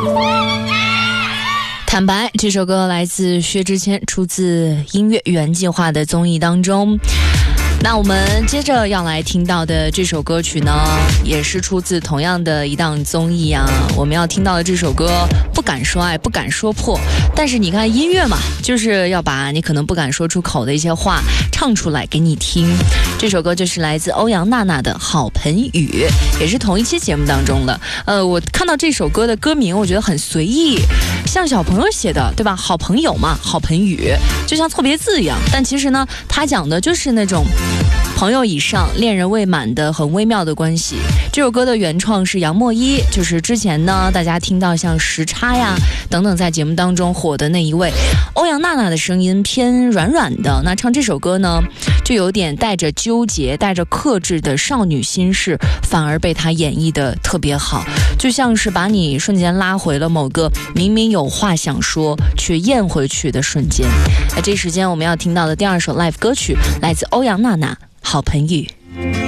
坦白，这首歌来自薛之谦，出自音乐原计划的综艺当中。那我们接着要来听到的这首歌曲呢，也是出自同样的一档综艺啊。我们要听到的这首歌不敢说爱，不敢说破，但是你看音乐嘛，就是要把你可能不敢说出口的一些话唱出来给你听。这首歌就是来自欧阳娜娜的好盆雨，也是同一期节目当中的。我看到这首歌的歌名，我觉得很随意，像小朋友写的，对吧？好朋友嘛，好盆雨，就像错别字一样。但其实呢，它讲的就是那种朋友以上恋人未满的很微妙的关系。这首歌的原创是杨莫依，就是之前呢大家听到像时差呀等等在节目当中火的那一位。欧阳娜娜的声音偏软软的，那唱这首歌呢就有点带着纠结带着克制的少女心事，反而被她演绎的特别好，就像是把你瞬间拉回了某个明明有话想说却咽回去的瞬间。这时间我们要听到的第二首 live 歌曲来自欧阳娜娜好盆雨。